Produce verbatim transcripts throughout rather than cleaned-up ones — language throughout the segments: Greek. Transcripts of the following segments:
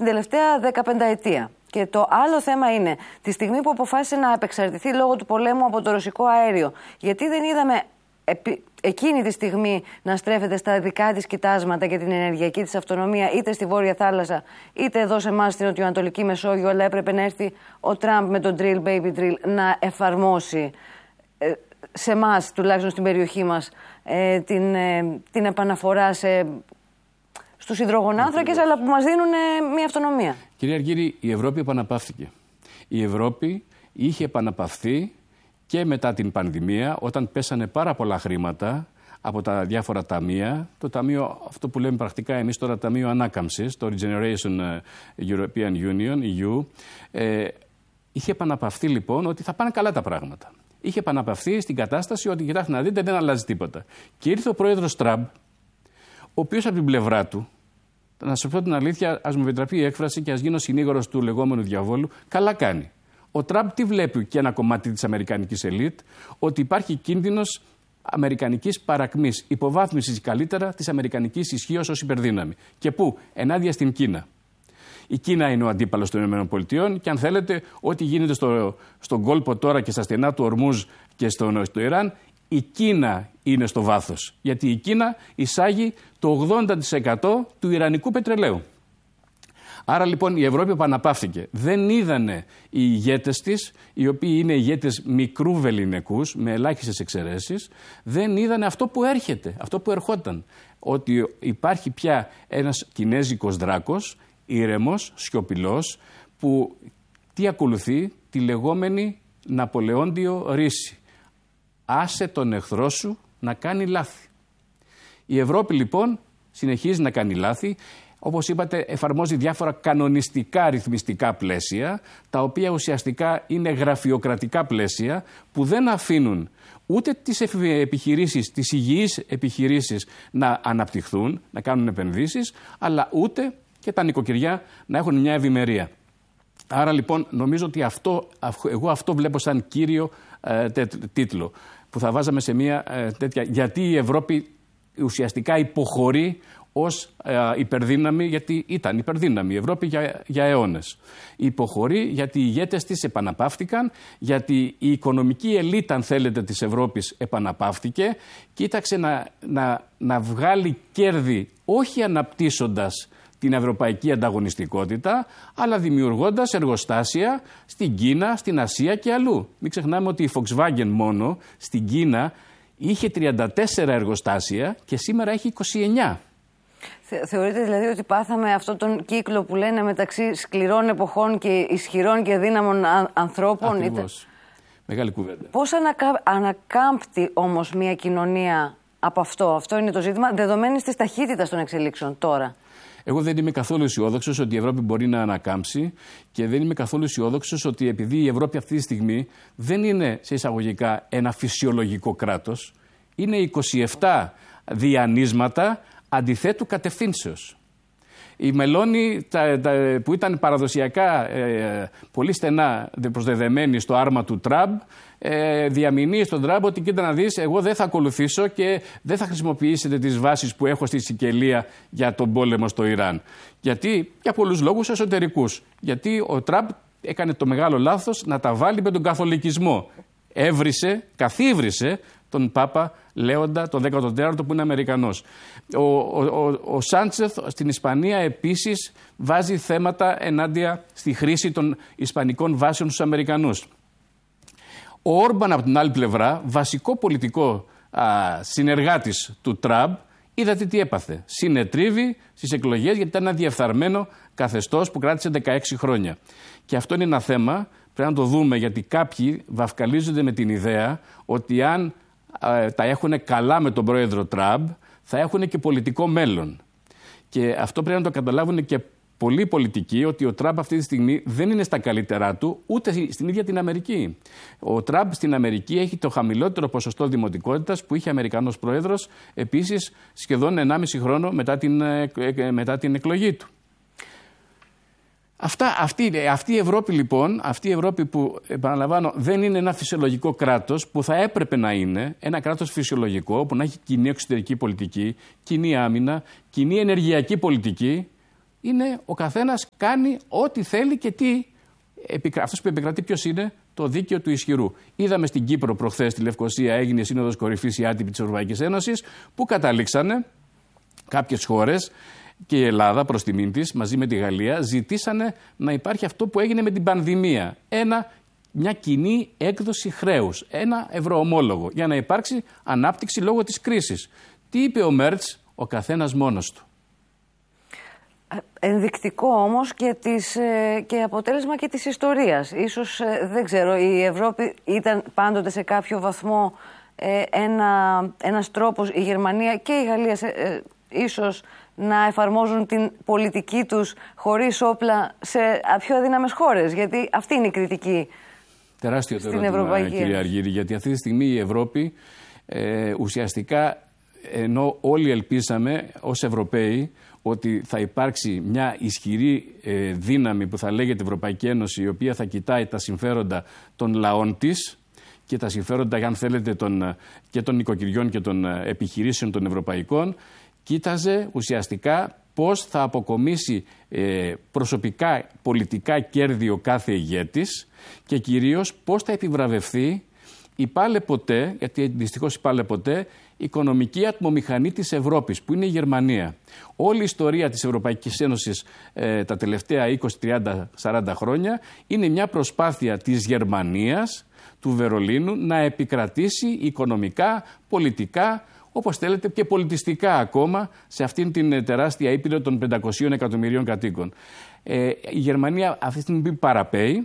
στην τελευταία δεκαπενταετία. Και το άλλο θέμα είναι, τη στιγμή που αποφάσισε να απεξαρτηθεί λόγω του πολέμου από το ρωσικό αέριο, γιατί δεν είδαμε εκείνη τη στιγμή να στρέφεται στα δικά της κοιτάσματα για την ενεργειακή της αυτονομία, είτε στη Βόρεια Θάλασσα, είτε εδώ σε εμάς στην Νοτιοανατολική Μεσόγειο, αλλά έπρεπε να έρθει ο Τραμπ με τον drill baby drill να εφαρμόσει ε, σε εμάς, τουλάχιστον στην περιοχή μας, ε, την, ε, την επαναφορά σε, στους υδρογονάνθρακες, αλλά που μας δίνουν ε, μια αυτονομία. Κυρία Αργύρη, η Ευρώπη επαναπαύθηκε. Η Ευρώπη είχε επαναπαυθεί και μετά την πανδημία, όταν πέσανε πάρα πολλά χρήματα από τα διάφορα ταμεία, το ταμείο, αυτό που λέμε πρακτικά εμείς τώρα, ταμείο ανάκαμψης, το Regeneration European Union, ι γιου, ε, είχε επαναπαυθεί λοιπόν ότι θα πάνε καλά τα πράγματα. Είχε επαναπαυθεί στην κατάσταση ότι, κοιτάξτε να δείτε, δεν αλλάζει τίποτα. Και ήρθε ο πρόεδρος Τραμπ, ο οποίος από την πλευρά του, να σας πω την αλήθεια, ας μου επιτραπεί η έκφραση και ας γίνω συνήγορος του λεγόμενου διαβόλου, καλά κάνει. Ο Τραμπ τι βλέπει και ένα κομμάτι της αμερικανικής ελίτ, ότι υπάρχει κίνδυνος αμερικανικής παρακμής, υποβάθμισης καλύτερα της αμερικανικής ισχύως ως υπερδύναμη. Και πού? Ενάντια στην Κίνα. Η Κίνα είναι ο αντίπαλος των ΗΠΑ και αν θέλετε, ό,τι γίνεται στο, στον κόλπο τώρα και στα στενά του Ορμούζ και στο, στο Ιράν, η Κίνα είναι στο βάθος. Γιατί η Κίνα εισάγει το ογδόντα τοις εκατό του ιρανικού πετρελαίου. Άρα λοιπόν η Ευρώπη επαναπαύθηκε. Δεν είδανε οι ηγέτες της, οι οποίοι είναι ηγέτες μικρού βεληνικούς, με ελάχιστες εξαιρέσεις, δεν είδανε αυτό που έρχεται, αυτό που ερχόταν. Ότι υπάρχει πια ένας κινέζικος δράκος, ήρεμος, σιωπηλός, που τι ακολουθεί? Τη λεγόμενη Ναπολεόντιο ρίση. Άσε τον εχθρό σου να κάνει λάθη. Η Ευρώπη λοιπόν συνεχίζει να κάνει λάθη. Όπως είπατε, εφαρμόζει διάφορα κανονιστικά ρυθμιστικά πλαίσια, τα οποία ουσιαστικά είναι γραφειοκρατικά πλαίσια που δεν αφήνουν ούτε τις επιχειρήσεις, τις υγιείς επιχειρήσεις να αναπτυχθούν, να κάνουν επενδύσεις, αλλά ούτε και τα νοικοκυριά να έχουν μια ευημερία. Άρα λοιπόν νομίζω ότι αυτό, εγώ αυτό βλέπω σαν κύριο ε, τίτλο που θα βάζαμε σε μια ε, τέτοια, γιατί η Ευρώπη ουσιαστικά υποχωρεί ως ε, υπερδύναμη, γιατί ήταν υπερδύναμη η Ευρώπη για, για αιώνες. Υποχωρεί γιατί οι ηγέτες της επαναπαύτηκαν, γιατί η οικονομική ελίτ, αν θέλετε, της Ευρώπης επαναπαύτηκε, κοίταξε να, να, να βγάλει κέρδη όχι αναπτύσσοντας την ευρωπαϊκή ανταγωνιστικότητα, αλλά δημιουργώντας εργοστάσια στην Κίνα, στην Ασία και αλλού. Μην ξεχνάμε ότι η Volkswagen μόνο στην Κίνα είχε τριάντα τέσσερα εργοστάσια και σήμερα έχει είκοσι εννιά. Θεωρείτε δηλαδή ότι πάθαμε αυτόν τον κύκλο που λένε μεταξύ σκληρών εποχών και ισχυρών και δύναμων ανθρώπων? Ακριβώς. Είτε... Μεγάλη κουβέντα. Πώς ανακα... ανακάμπτει όμως μια κοινωνία από αυτό? Αυτό είναι το ζήτημα, δεδομένης της ταχύτητας των εξελίξεων τώρα. Εγώ δεν είμαι καθόλου αισιόδοξος ότι η Ευρώπη μπορεί να ανακάμψει και δεν είμαι καθόλου αισιόδοξος ότι επειδή η Ευρώπη αυτή τη στιγμή δεν είναι σε εισαγωγικά ένα φυσιολογικό κράτος, είναι είκοσι επτά διανύσματα αντιθέτου κατευθύνσεως. Η Μελώνη τα, τα, που ήταν παραδοσιακά ε, πολύ στενά προσδεδεμένη στο άρμα του Τραμπ, ε, διαμηνύει στον Τραμπ ότι κοίτα να δεις, εγώ δεν θα ακολουθήσω και δεν θα χρησιμοποιήσετε τις βάσεις που έχω στη Σικελία για τον πόλεμο στο Ιράν. Γιατί, για πολλούς λόγους εσωτερικούς. Γιατί ο Τραμπ έκανε το μεγάλο λάθος να τα βάλει με τον καθολικισμό. Έβρισε, καθίβρισε τον Πάπα Λέοντα, τον δέκατο τέταρτο, που είναι Αμερικανός. Ο, ο, ο, ο Σάντσεθ στην Ισπανία επίσης βάζει θέματα ενάντια στη χρήση των ισπανικών βάσεων στους Αμερικανούς. Ο Όρμπαν από την άλλη πλευρά, βασικό πολιτικό α, συνεργάτης του Τραμπ, είδατε τι έπαθε. Συνετρίβει στις εκλογές γιατί ήταν ένα διεφθαρμένο καθεστώς που κράτησε δεκαέξι χρόνια. Και αυτό είναι ένα θέμα, πρέπει να το δούμε, γιατί κάποιοι βαφκαλίζονται με την ιδέα ότι αν τα έχουν καλά με τον πρόεδρο Τραμπ, θα έχουν και πολιτικό μέλλον. Και αυτό πρέπει να το καταλάβουν και πολλοί πολιτικοί, ότι ο Τραμπ αυτή τη στιγμή δεν είναι στα καλύτερά του, ούτε στην ίδια την Αμερική. Ο Τραμπ στην Αμερική έχει το χαμηλότερο ποσοστό δημοτικότητας που είχε Αμερικανός πρόεδρος, επίσης σχεδόν ενάμιση χρόνο μετά την, μετά την εκλογή του. Αυτά, αυτή, αυτή η Ευρώπη λοιπόν, αυτή η Ευρώπη που επαναλαμβάνω δεν είναι ένα φυσιολογικό κράτος που θα έπρεπε να είναι ένα κράτος φυσιολογικό που να έχει κοινή εξωτερική πολιτική, κοινή άμυνα, κοινή ενεργειακή πολιτική, είναι ο καθένας κάνει ό,τι θέλει και τι. Αυτός που επικρατεί ποιος είναι? Το δίκαιο του ισχυρού. Είδαμε στην Κύπρο προχθές, στη Λευκοσία, έγινε σύνοδος κορυφής η άτυπη της Ευρωπαϊκής Ένωσης, που καταλήξανε κάποιες χώρες και η Ελλάδα προς τιμήν της, μαζί με τη Γαλλία, ζητήσανε να υπάρχει αυτό που έγινε με την πανδημία. Ένα, μια κοινή έκδοση χρέους, ένα ευρωομόλογο, για να υπάρξει ανάπτυξη λόγω της κρίσης. Τι είπε ο Μέρτς? Ο καθένας μόνος του. Ενδεικτικό όμως και, της, και αποτέλεσμα και της ιστορίας. Ίσως, δεν ξέρω, η Ευρώπη ήταν πάντοτε σε κάποιο βαθμό ένα, ένας τρόπος, η Γερμανία και η Γαλλία ίσως να εφαρμόζουν την πολιτική τους χωρίς όπλα σε πιο αδύναμες χώρες. Γιατί αυτή είναι η κριτική. Τεράστιο το ερώτημα, κύριε Αργύρη, γιατί αυτή τη στιγμή η Ευρώπη ε, ουσιαστικά, ενώ όλοι ελπίσαμε ως Ευρωπαίοι ότι θα υπάρξει μια ισχυρή ε, δύναμη που θα λέγεται Ευρωπαϊκή Ένωση, η οποία θα κοιτάει τα συμφέροντα των λαών της και τα συμφέροντα, αν θέλετε, των, και των νοικοκυριών και των επιχειρήσεων των ευρωπαϊκών, κοίταζε ουσιαστικά πώς θα αποκομίσει ε, προσωπικά πολιτικά κέρδη ο κάθε ηγέτης και κυρίως πώς θα επιβραβευθεί η πάλε ποτέ, γιατί δυστυχώς η πάλε ποτέ, οικονομική ατμομηχανή της Ευρώπης, που είναι η Γερμανία. Όλη η ιστορία της Ευρωπαϊκής Ένωσης ε, τα τελευταία είκοσι, τριάντα, σαράντα χρόνια είναι μια προσπάθεια της Γερμανίας, του Βερολίνου, να επικρατήσει οικονομικά, πολιτικά, όπως θέλετε, και πολιτιστικά ακόμα σε αυτήν την τεράστια ήπειρο των πεντακοσίων εκατομμυρίων κατοίκων. Ε, η Γερμανία αυτή τη στιγμή παραπέει,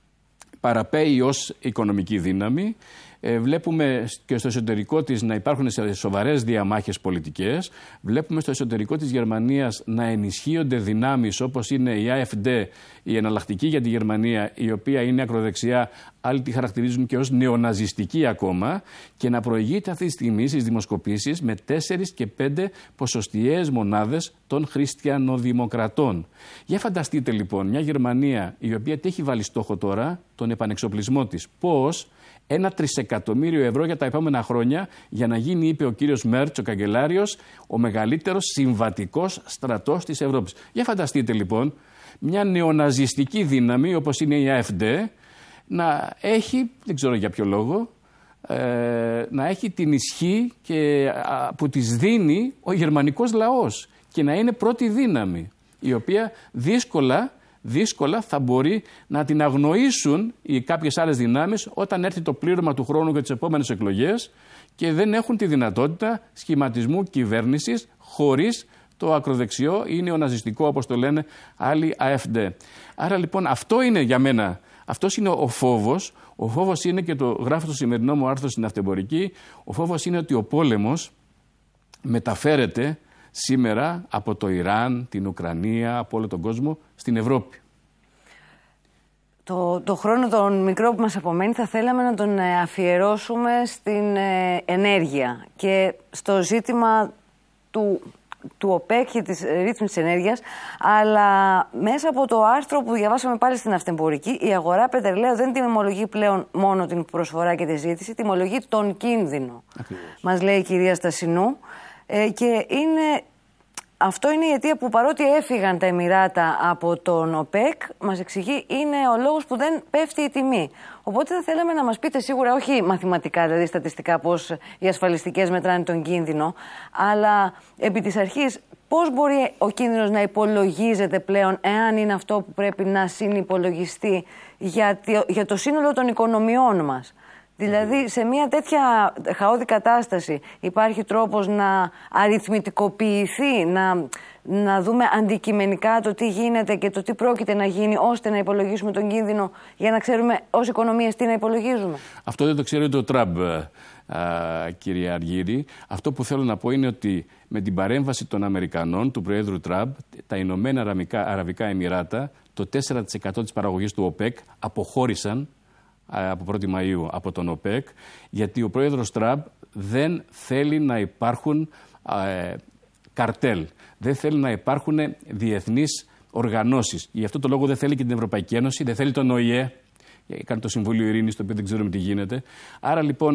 παραπέει ως οικονομική δύναμη. Ε, βλέπουμε και στο εσωτερικό της να υπάρχουν σοβαρές διαμάχες πολιτικές. Βλέπουμε στο εσωτερικό της Γερμανίας να ενισχύονται δυνάμεις όπως είναι η AfD, η εναλλακτική για τη Γερμανία, η οποία είναι ακροδεξιά, άλλοι τη χαρακτηρίζουν και ως νεοναζιστική ακόμα, και να προηγείται αυτή τη στιγμή στις δημοσκοπήσεις με τέσσερις και πέντε ποσοστιαίες μονάδες των χριστιανοδημοκρατών. Για φανταστείτε λοιπόν μια Γερμανία η οποία τι έχει βάλει στόχο τώρα? Τον επανεξοπλισμό της. Πώς? Ένα τρισεκατομμύριο ευρώ για τα επόμενα χρόνια, για να γίνει, είπε ο κύριος Μέρτς, ο καγκελάριος, ο μεγαλύτερος συμβατικός στρατός της Ευρώπης. Για φανταστείτε λοιπόν μια νεοναζιστική δύναμη όπως είναι η AfD να έχει, δεν ξέρω για ποιο λόγο, ε, να έχει την ισχύ και, α, που της δίνει ο γερμανικός λαός και να είναι πρώτη δύναμη, η οποία δύσκολα δύσκολα θα μπορεί να την αγνοήσουν οι κάποιες άλλες δυνάμεις όταν έρθει το πλήρωμα του χρόνου για τις επόμενες εκλογές και δεν έχουν τη δυνατότητα σχηματισμού κυβέρνησης χωρίς το ακροδεξιό ή νεοναζιστικό, όπως το λένε άλλοι, AfD. Άρα λοιπόν αυτό είναι για μένα, αυτός είναι ο φόβος. Ο φόβος είναι, και το γράφω στο σημερινό μου άρθρο στην Ναυτεμπορική, ο φόβος είναι ότι ο πόλεμος μεταφέρεται σήμερα από το Ιράν, την Ουκρανία, από όλο τον κόσμο στην Ευρώπη. Το, το χρόνο τον μικρό που μας απομένει θα θέλαμε να τον αφιερώσουμε στην ε, ενέργεια και στο ζήτημα του, του ΟΠΕΚ και της ρύθμισης της ενέργειας, αλλά μέσα από το άρθρο που διαβάσαμε πάλι στην Ναυτεμπορική, η αγορά πετρελαίου δεν τιμολογεί πλέον μόνο την προσφορά και τη ζήτηση, τιμολογεί τον κίνδυνο. Ακριβώς. Μας λέει η κυρία Στασινού. Ε, και είναι, αυτό είναι η αιτία που, παρότι έφυγαν τα Εμιράτα από τον ΟΠΕΚ, μας εξηγεί, είναι ο λόγος που δεν πέφτει η τιμή. Οπότε θα θέλαμε να μας πείτε, σίγουρα όχι μαθηματικά, δηλαδή στατιστικά, πώς οι ασφαλιστικές μετράνε τον κίνδυνο, αλλά επί της αρχής πώς μπορεί ο κίνδυνος να υπολογίζεται πλέον, εάν είναι αυτό που πρέπει να συνυπολογιστεί για, για το σύνολο των οικονομιών μας. Δηλαδή, σε μια τέτοια χαόδη κατάσταση υπάρχει τρόπος να αριθμητικοποιηθεί, να, να δούμε αντικειμενικά το τι γίνεται και το τι πρόκειται να γίνει, ώστε να υπολογίσουμε τον κίνδυνο, για να ξέρουμε ως οικονομίες τι να υπολογίζουμε. Αυτό δεν το ξέρει το Τραμπ, κύριε Αργύρη. Αυτό που θέλω να πω είναι ότι με την παρέμβαση των Αμερικανών, του Προέδρου Τραμπ, τα Ηνωμένα Αραβικά, Αραβικά Εμιράτα, το τέσσερα τοις εκατό της παραγωγής του ΟΠΕΚ αποχώρησαν από πρώτη Μαΐου από τον ΟΠΕΚ, γιατί ο πρόεδρος Τραμπ δεν θέλει να υπάρχουν ε, καρτέλ, δεν θέλει να υπάρχουν διεθνείς οργανώσεις. Γι' αυτό το λόγο δεν θέλει και την Ευρωπαϊκή Ένωση, δεν θέλει τον ΟΗΕ, κάνει το Συμβούλιο Ειρήνης, το οποίο δεν ξέρουμε τι γίνεται. Άρα λοιπόν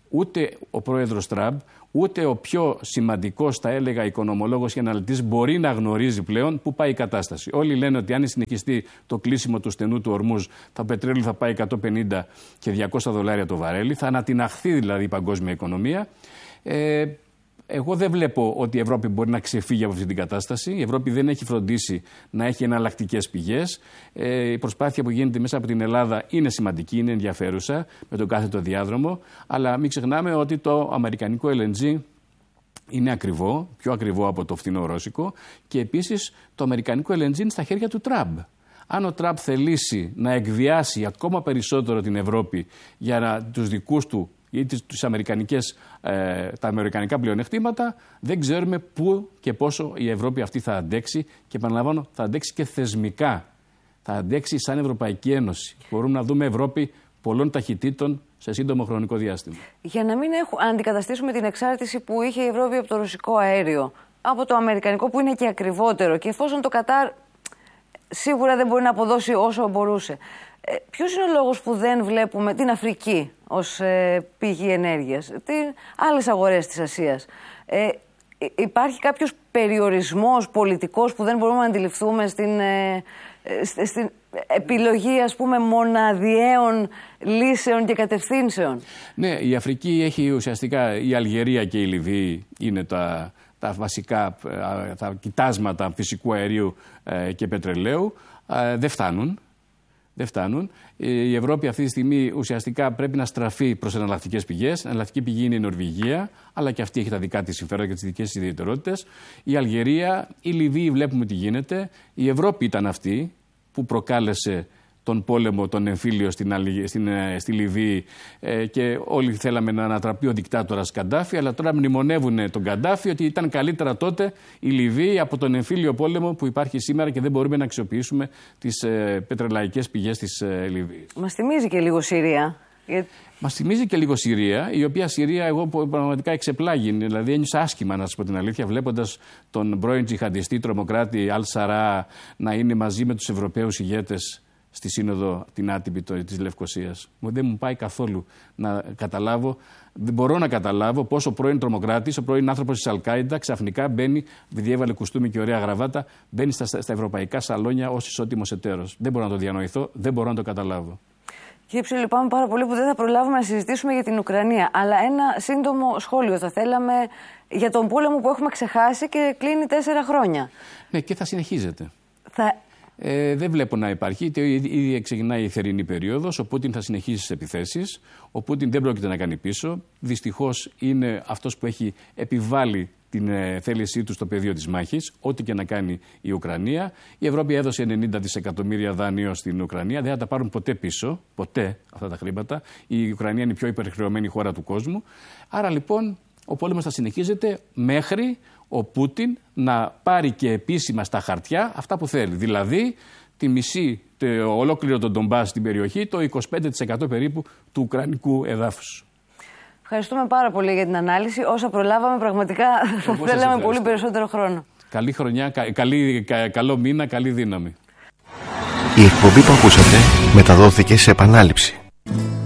ούτε ο πρόεδρος Τραμπ, ούτε ο πιο σημαντικός, θα έλεγα, οικονομολόγος και αναλυτής μπορεί να γνωρίζει πλέον πού πάει η κατάσταση. Όλοι λένε ότι αν συνεχιστεί το κλείσιμο του στενού του Ορμούζ, το πετρέλαιο θα πάει εκατόν πενήντα και διακόσια δολάρια το βαρέλι, θα ανατιναχθεί δηλαδή η παγκόσμια οικονομία. Ε, Εγώ δεν βλέπω ότι η Ευρώπη μπορεί να ξεφύγει από αυτή την κατάσταση. Η Ευρώπη δεν έχει φροντίσει να έχει εναλλακτικές πηγές. Ε, η προσπάθεια που γίνεται μέσα από την Ελλάδα είναι σημαντική, είναι ενδιαφέρουσα με τον κάθετο διάδρομο. Αλλά μην ξεχνάμε ότι το αμερικανικό ελ εν τζι είναι ακριβό, πιο ακριβό από το φθηνό ρώσικο. Και επίσης το αμερικανικό ελ εν τζι είναι στα χέρια του Τραμπ. Αν ο Τραμπ θελήσει να εκβιάσει ακόμα περισσότερο την Ευρώπη για να, τους δικούς του ή τις αμερικανικές, ε, τα αμερικανικά πλεονεκτήματα, δεν ξέρουμε πού και πόσο η Ευρώπη αυτή θα αντέξει και επαναλαμβάνω θα αντέξει και θεσμικά. Θα αντέξει σαν Ευρωπαϊκή Ένωση. Μπορούμε να δούμε Ευρώπη πολλών ταχυτήτων σε σύντομο χρονικό διάστημα. Για να μην έχουμε, αντικαταστήσουμε την εξάρτηση που είχε η Ευρώπη από το ρωσικό αέριο, από το αμερικανικό που είναι και ακριβότερο και εφόσον το Κατάρ σίγουρα δεν μπορεί να αποδώσει όσο μπορούσε. Ε, ποιος είναι ο λόγος που δεν βλέπουμε την Αφρική ως ε, πηγή ενέργειας, τι άλλες αγορές της Ασίας? Ε, υπάρχει κάποιος περιορισμός πολιτικός που δεν μπορούμε να αντιληφθούμε στην, ε, στην επιλογή, ας πούμε, μοναδιαίων λύσεων και κατευθύνσεων? Ναι, η Αφρική έχει ουσιαστικά, η Αλγερία και η Λιβύη είναι τα, τα βασικά τα κοιτάσματα φυσικού αερίου ε, και πετρελαίου. Ε, δεν φτάνουν. Δεν φτάνουν. Η Ευρώπη αυτή τη στιγμή ουσιαστικά πρέπει να στραφεί προς εναλλακτικές πηγές. Εναλλακτική πηγή είναι η Νορβηγία, αλλά και αυτή έχει τα δικά της συμφέροντα και τις δικές της ιδιαιτερότητες. Η Αλγερία, η Λιβύη, βλέπουμε τι γίνεται. Η Ευρώπη ήταν αυτή που προκάλεσε τον πόλεμο, τον εμφύλιο στην, στην, στη Λιβύη ε, και όλοι θέλαμε να ανατραπεί ο δικτάτορας Καντάφη, αλλά τώρα μνημονεύουν τον Καντάφη ότι ήταν καλύτερα τότε η Λιβύη από τον εμφύλιο πόλεμο που υπάρχει σήμερα και δεν μπορούμε να αξιοποιήσουμε τις ε, πετρελαϊκές πηγές της ε, Λιβύης. Μας θυμίζει και λίγο Συρία. Μας θυμίζει και λίγο Συρία, η οποία Συρία εγώ πραγματικά εξεπλάγει. Δηλαδή ένιωσα άσχημα, να σας πω την αλήθεια, βλέποντας τον πρώην τζιχαντιστή τρομοκράτη Αλ Σαρά να είναι μαζί με τους Ευρωπαίους ηγέτες στη σύνοδο την άτυπη της Λευκωσίας. Δεν μου πάει καθόλου να καταλάβω, δεν μπορώ να καταλάβω πώς ο πρώην τρομοκράτης, ο πρώην άνθρωπος της Αλ-Κάιντα ξαφνικά μπαίνει, επειδή έβαλε κουστούμι και ωραία γραβάτα, μπαίνει στα, στα ευρωπαϊκά σαλόνια ως ισότιμος εταίρος. Δεν μπορώ να το διανοηθώ, δεν μπορώ να το καταλάβω. Κύριε Ψήλου, λυπάμαι πάρα πολύ που δεν θα προλάβουμε να συζητήσουμε για την Ουκρανία. Αλλά ένα σύντομο σχόλιο θα θέλαμε για τον πόλεμο που έχουμε ξεχάσει και κλείνει τέσσερα χρόνια. Ναι, και θα συνεχίζεται. Θα... Ε, δεν βλέπω να υπάρχει. Ήδη ξεκινάει η θερινή περίοδος. Ο Πούτιν θα συνεχίσει τις επιθέσεις. Ο Πούτιν δεν πρόκειται να κάνει πίσω. Δυστυχώς είναι αυτός που έχει επιβάλει την ε, θέλησή του στο πεδίο της μάχης, ό,τι και να κάνει η Ουκρανία. Η Ευρώπη έδωσε ενενήντα δισεκατομμύρια δάνειο στην Ουκρανία. Δεν θα τα πάρουν ποτέ πίσω. Ποτέ αυτά τα χρήματα. Η Ουκρανία είναι η πιο υπερχρεωμένη χώρα του κόσμου. Άρα λοιπόν ο πόλεμος θα συνεχίζεται μέχρι ο Πούτιν να πάρει και επίσημα στα χαρτιά αυτά που θέλει. Δηλαδή τη μισή, το ολόκληρο τον Ντομπάς στην περιοχή, το είκοσι πέντε τοις εκατό περίπου του ουκρανικού εδάφους. Ευχαριστούμε πάρα πολύ για την ανάλυση. Όσα προλάβαμε, πραγματικά θα θέλαμε πολύ περισσότερο χρόνο. Καλή χρονιά, κα, καλή, κα, καλό μήνα, καλή δύναμη. Η εκπομπή που ακούσατε μεταδόθηκε σε επανάληψη.